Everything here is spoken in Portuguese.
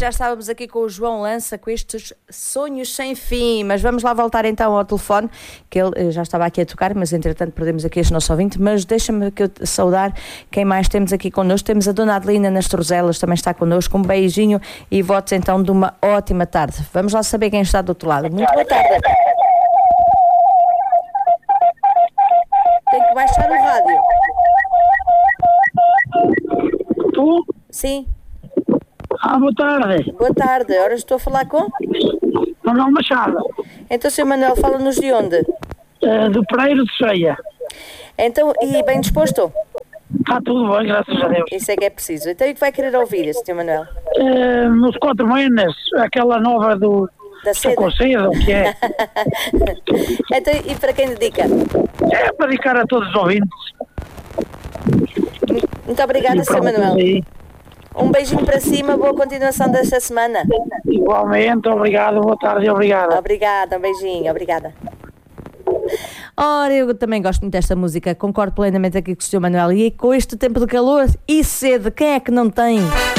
já estávamos aqui com o João Lança, com estes sonhos sem fim, mas vamos lá voltar então ao telefone, que ele já estava aqui a tocar, mas entretanto perdemos aqui este nosso ouvinte, mas deixa-me que eu saudar quem mais temos aqui connosco. Temos a Dona Adelina nas Torzelas, também está connosco, um beijinho e votos então de uma ótima tarde. Vamos lá saber quem está do outro lado. Muito boa tarde. Tem que baixar o rádio. Tu? Sim. Boa tarde. Boa tarde. Ora estou a falar com? Manuel Machado. Então, Sr. Manuel, fala-nos de onde? Do Pereiro de Ceia. Então, e bem disposto? Está tudo bem, graças a Deus. Isso é que é preciso. Então, e o que vai querer ouvir, Sr. Manuel? Nos 4 meses, aquela nova do... Da seda? Com seda, o que é? Então, e para quem dedica? É para dedicar a todos os ouvintes. Muito obrigada, Sr. Manuel. Aí. Um beijinho para cima, boa continuação desta semana. Igualmente, obrigado, boa tarde e obrigado. Obrigada, um beijinho, obrigada. Ora, eu também gosto muito desta música, concordo plenamente aqui com o Sr. Manuel. E com este tempo de calor e sede, quem é que não tem?